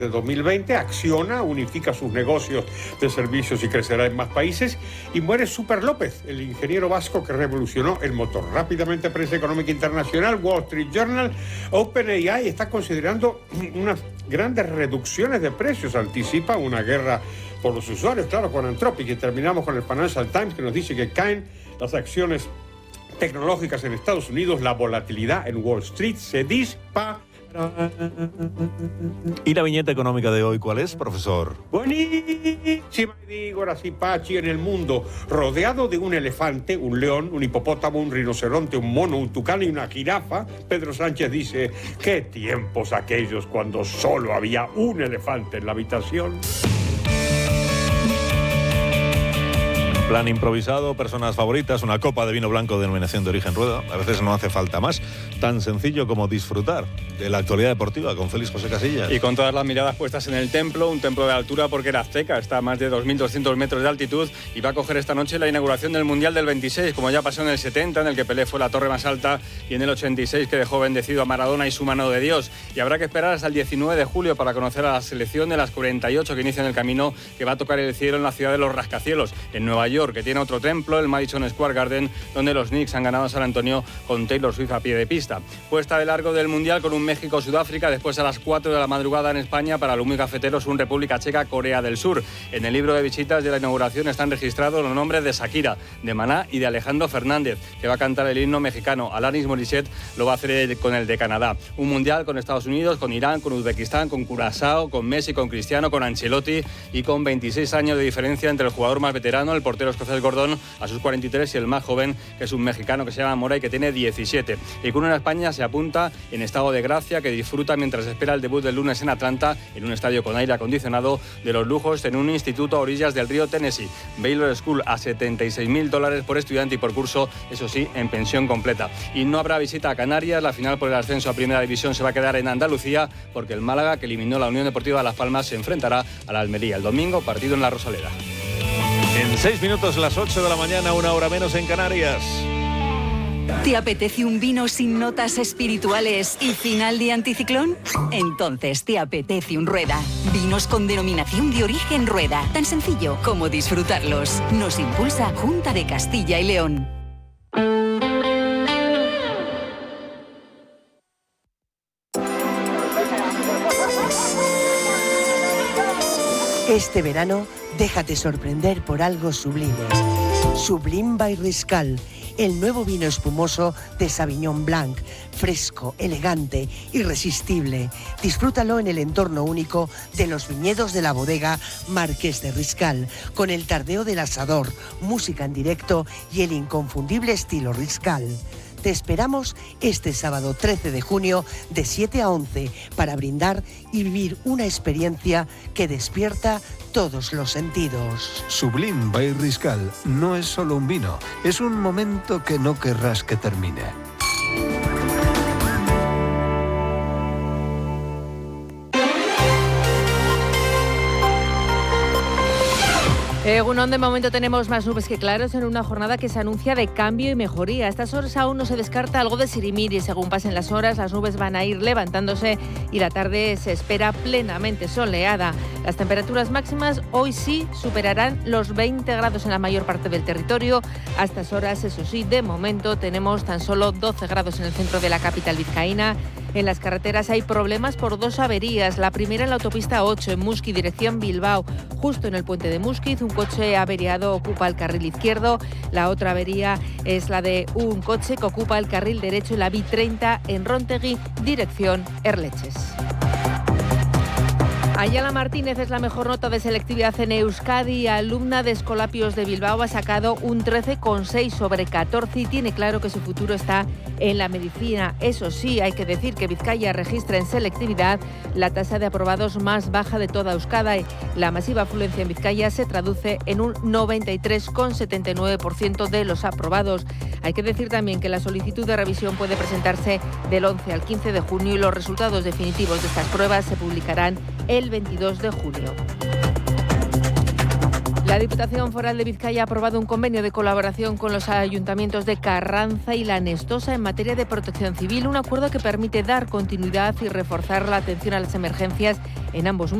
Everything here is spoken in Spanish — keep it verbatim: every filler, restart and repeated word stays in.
de dos mil veinte, Acciona unifica sus negocios de servicios y crecerá en más países. Y muere Super López, el ingeniero vasco que revolucionó el motor. Rápidamente, prensa económica internacional, Wall Street Journal, OpenAI está considerando unas grandes reducciones de precios, anticipa una guerra por los usuarios, claro, con Anthropic. Y terminamos con el Financial Times, que nos dice que caen las acciones tecnológicas en Estados Unidos, la volatilidad en Wall Street se dispara. ¿Y la viñeta económica de hoy cuál es, profesor? Buenísima, digo, ahora sí, Pachi, en el mundo, rodeado de un elefante, un león, un hipopótamo, un rinoceronte, un mono, un tucán y una jirafa, Pedro Sánchez dice, ¿qué tiempos aquellos cuando solo había un elefante en la habitación? Plan improvisado, personas favoritas, una copa de vino blanco de denominación de origen Rueda. A veces no hace falta más. Tan sencillo como disfrutar de la actualidad deportiva con Félix José Casillas. Y con todas las miradas puestas en el templo, un templo de altura porque era azteca, está a más de dos mil doscientos metros de altitud y va a coger esta noche la inauguración del Mundial del veintiséis, como ya pasó en el setenta, en el que Pelé fue la torre más alta, y en el ochenta y seis, que dejó bendecido a Maradona y su mano de Dios. Y habrá que esperar hasta el diecinueve de julio para conocer a la selección de las cuarenta y ocho que inician el camino que va a tocar el cielo en la ciudad de los rascacielos, en Nueva York, que tiene otro templo, el Madison Square Garden, donde los Knicks han ganado a San Antonio con Taylor Swift a pie de pista. Puesta de largo del Mundial con un México-Sudáfrica, después a las cuatro de la madrugada en España para los muy cafeteros un República Checa-Corea del Sur. En el libro de visitas de la inauguración están registrados los nombres de Shakira, de Maná y de Alejandro Fernández, que va a cantar el himno mexicano. Alanis Morissette lo va a hacer con el de Canadá. Un Mundial con Estados Unidos, con Irán, con Uzbekistán, con Curazao, con Messi, con Cristiano, con Ancelotti y con veintiséis años de diferencia entre el jugador más veterano, el portero escocés Gordon, a sus cuarenta y tres, y el más joven, que es un mexicano que se llama Mora y que tiene diecisiete. Y con una España se apunta en estado de gracia, que disfruta mientras espera el debut del lunes en Atlanta, en un estadio con aire acondicionado, de los lujos en un instituto a orillas del río Tennessee. Baylor School a setenta y seis mil dólares por estudiante y por curso, eso sí, en pensión completa. Y no habrá visita a Canarias, la final por el ascenso a Primera División se va a quedar en Andalucía, porque el Málaga, que eliminó la Unión Deportiva Las Palmas, se enfrentará a la Almería el domingo, partido en la Rosaleda. En seis minutos, las ocho de la mañana, una hora menos en Canarias. ¿Te apetece un vino sin notas espirituales y final de anticiclón? Entonces te apetece un Rueda. Vinos con denominación de origen Rueda. Tan sencillo como disfrutarlos. Nos impulsa Junta de Castilla y León. Este verano, déjate sorprender por algo sublime. Sublime by Riscal, el nuevo vino espumoso de Sauvignon Blanc, fresco, elegante, irresistible. Disfrútalo en el entorno único de los viñedos de la bodega Marqués de Riscal, con el tardeo del asador, música en directo y el inconfundible estilo Riscal. Te esperamos este sábado trece de junio de siete a once para brindar y vivir una experiencia que despierta todos los sentidos. Sublime by Riscal no es solo un vino, es un momento que no querrás que termine. Egunon, de momento tenemos más nubes que claros en una jornada que se anuncia de cambio y mejoría. A estas horas aún no se descarta algo de sirimiri. Según pasen las horas, las nubes van a ir levantándose y la tarde se espera plenamente soleada. Las temperaturas máximas hoy sí superarán los veinte grados en la mayor parte del territorio. A estas horas, eso sí, de momento tenemos tan solo doce grados en el centro de la capital vizcaína. En las carreteras hay problemas por dos averías. La primera en la autopista ocho, en Musquiz, dirección Bilbao. Justo en el puente de Musquiz, un coche averiado ocupa el carril izquierdo. La otra avería es la de un coche que ocupa el carril derecho en la B treinta, en Rontegui, dirección Erleches. Ayala Martínez es la mejor nota de selectividad en Euskadi. Alumna de Escolapios de Bilbao, ha sacado un trece coma seis sobre catorce y tiene claro que su futuro está en la medicina. Eso sí, hay que decir que Vizcaya registra en selectividad la tasa de aprobados más baja de toda Euskadi. La masiva afluencia en Vizcaya se traduce en un noventa y tres coma setenta y nueve por ciento de los aprobados. Hay que decir también que la solicitud de revisión puede presentarse del once al quince de junio y los resultados definitivos de estas pruebas se publicarán el veintidós de julio. La Diputación Foral de Vizcaya ha aprobado un convenio de colaboración con los ayuntamientos de Carranza y La Nestosa en materia de protección civil, un acuerdo que permite dar continuidad y reforzar la atención a las emergencias en ambos